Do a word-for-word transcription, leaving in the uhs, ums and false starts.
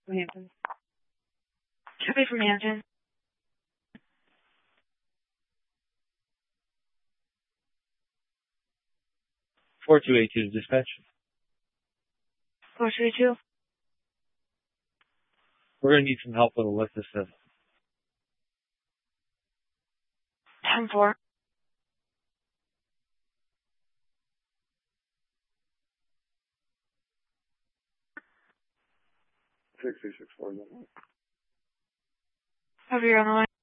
Hampton. Copy from Hampton. four two eight two to dispatch. four two eight two. We're going to need some help with a lift assist. ten four. six two six four. Over here on the line.